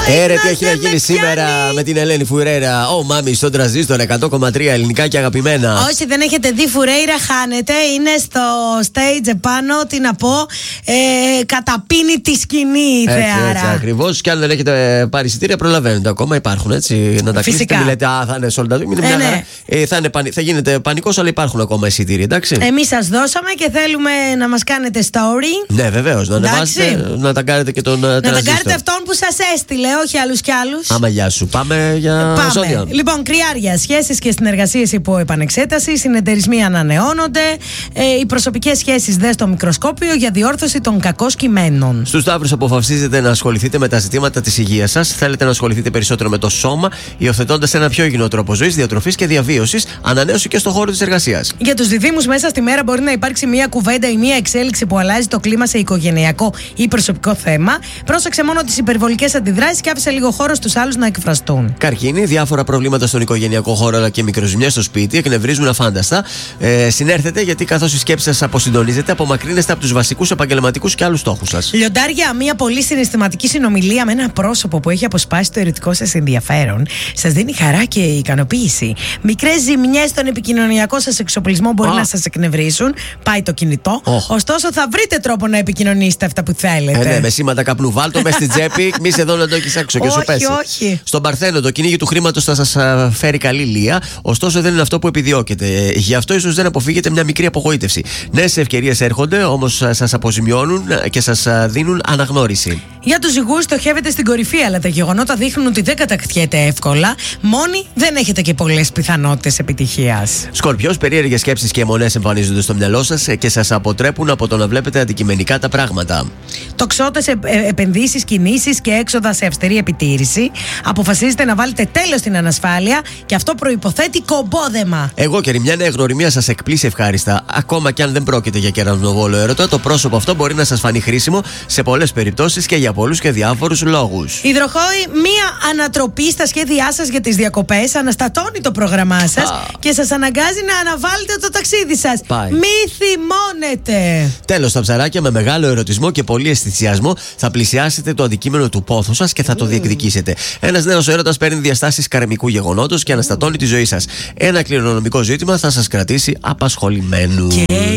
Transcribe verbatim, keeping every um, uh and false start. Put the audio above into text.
Έρε, τι έχει να γίνει σήμερα με την Ελένη Φουρέιρα. Ω, μάμι, στον Τρανζίστορ εκατό κόμμα τρία ελληνικά και αγαπημένα. Όσοι δεν έχετε δει Φουρέιρα, χάνετε. Είναι στο stage επάνω, τι να πω. Ε, καταπίνει τη σκηνή η θεάρα. Έτσι, ακριβώς. Και αν δεν έχετε πάρει εισιτήρια, προλαβαίνετε ακόμα. Υπάρχουν έτσι. Να τα κλείσετε. Μην λέτε, α, θα είναι sold out. Ε, ναι. ε, θα, είναι, θα γίνεται πανικός, αλλά υπάρχουν ακόμα εισιτήρια, εντάξει. Εμείς σας δώσαμε και θέλουμε να μας κάνετε story. Ναι, βεβαίως. Να ανεβάσετε, να τα κάνετε και τον Τρανζίστορ. Να τα κάνετε αυτόν που σας έστειλε, όχι άλλους κι άλλους. Άμα, γεια σου. Πάμε για ζώδια. Λοιπόν, κρυάρια, σχέσεις και συνεργασίες υπό επανεξέταση. Οι συνεταιρισμοί ανανεώνονται. Ε, οι προσωπικές σχέσεις δε στο μικροσκόπιο για διόρθωση των κακών κειμένων. Στους Ταύρους, αποφασίζετε να ασχοληθείτε με τα ζητήματα της υγείας σας. Θέλετε να ασχοληθείτε περισσότερο με το σώμα, υιοθετώντας ένα πιο υγιεινό τρόπο ζωής, διατροφής και διαβίωσης, ανανέωση και στον χώρο της εργασίας. Για τους διδύμους, μέσα στη μέρα μπορεί να υπάρξει μια κουβέντα ή μια εξέλιξη που αλλάζει το κλίμα σε οικογενειακό ή προσωπικό θέμα. Πρόσεξε μόνο τις υπερβολικές αντιδράσεις και άφησε λίγο χώρο στους άλλους να εκφραστούν. Καρκίνη, διάφορα προβλήματα στον οικογενειακό χώρο αλλά και μικροζημιές στο σπίτι εκνευρίζουν αφάνταστα. Ε, συνέρθετε γιατί καθώς η σκέψη σας αποσυντονίζεται, απομακρύνεστε από τους βασικούς επαγγελματικούς και άλλους στόχους σας. Λιοντάρια, μια πολύ συναισθηματική συνομιλία με ένα πρόσωπο που έχει αποσπάσει το ερωτικό σας ενδιαφέρον σας δίνει χαρά και ικανοποίηση. Μικρές ζημιές στον επικοινωνιακό σας εξοπλισμό μπορεί oh. να σας εκνευρίσουν. Πάει το κινητό. Oh. Ωστόσο, θα βρείτε τρόπο να επικοινωνήσετε αυτά που θέλετε. Ε, ναι, με σήματα καπνού. Βάλτο μες στην τσέπη, μη εδώ να το έχεις έξω και όχι, σου πέσει. Όχι. Στον Παρθένο, το κυνήγι του χρήματος θα σας φέρει καλή λία, ωστόσο δεν είναι αυτό που επιδιώκετε. Γι' αυτό ίσως δεν αποφύγετε μια μικρή απογοήτευση. Νέες ευκαιρίες έρχονται, όμως σας αποζημιώνουν και σας δίνουν αναγνώριση. Για τους ζυγούς, στοχεύετε στην κορυφή, αλλά τα γεγονότα δείχνουν ότι δεν κατακτιέται εύκολα. Μόνοι δεν έχετε και πολλές πιθανότητες επιτυχίας. Σκορπιός, περίεργες σκέψεις και αιμονές εμφανίζονται στο μυαλό σας και σας αποτρέπουν από το να βλέπετε αντικειμενικά τα πράγματα. Τοξότες, ε, ε, επενδύσεις, κινήσεις και έξοδα σε αυστηρή επιτήρηση. Αποφασίζετε να βάλετε τέλος στην ανασφάλεια και αυτό προϋποθέτει κομπόδεμα. Εγώ και μια νέα γνωριμία σας εκπλήσει ευχάριστα. Ακόμα και αν δεν πρόκειται για κεραυνοβόλο έρωτα, το πρόσωπο αυτό μπορεί να σας φανεί χρήσιμο σε πολλές περιπτώσεις και για πολλούς και διάφορους λόγους. Υδροχόη, μία ανατροπή στα σχέδιά σας για τις διακοπές αναστατώνει το πρόγραμμά σας ah. και σας αναγκάζει να αναβάλλετε το ταξίδι σας. Πάει. Μη θυμώνετε. Τέλος, τα ψαράκια, με μεγάλο ερωτισμό και πολύ αισθησιασμό θα πλησιάσετε το αντικείμενο του πόθου σας και θα το mm. διεκδικήσετε. Ένας νέος έρωτας παίρνει διαστάσεις καρμικού γεγονότος και αναστατώνει mm. τη ζωή σας. Ένα κληρονομικό ζήτημα θα σας κρατήσει απασχολημένους. Και...